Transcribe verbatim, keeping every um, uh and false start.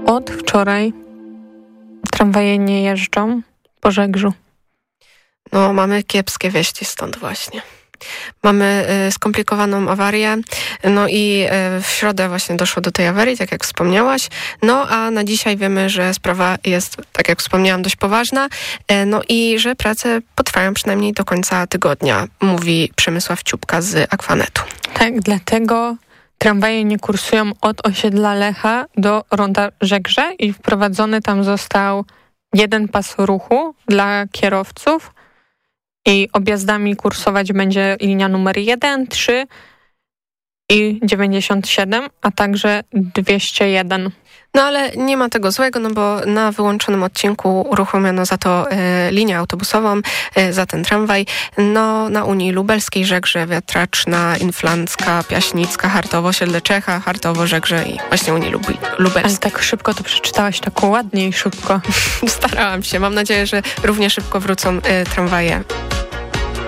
od wczoraj tramwaje nie jeżdżą po Żegrzu. No, mamy kiepskie wieści stąd właśnie. Mamy y, skomplikowaną awarię, no i y, w środę właśnie doszło do tej awarii, tak jak wspomniałaś, no a na dzisiaj wiemy, że sprawa jest, tak jak wspomniałam, dość poważna, y, no i że prace potrwają przynajmniej do końca tygodnia, mówi Przemysław Ciupka z Aquanetu. Tak, dlatego tramwaje nie kursują od osiedla Lecha do ronda Żegrze i wprowadzony tam został jeden pas ruchu dla kierowców i objazdami kursować będzie linia numer jeden, trzy i dziewięćdziesiąt siedem, a także dwieście jeden. No ale nie ma tego złego, no bo na wyłączonym odcinku uruchomiono za to e, linię autobusową, e, za ten tramwaj. No na Unii Lubelskiej, Żegrze, Wiatraczna, Inflancka, Piaśnicka, Hartowo, Siedle Czecha, Hartowo, Żegrze i właśnie Unii Lub- Lubelskiej. Ale tak szybko to przeczytałaś, tak ładnie i szybko. Starałam się. Mam nadzieję, że równie szybko wrócą e, tramwaje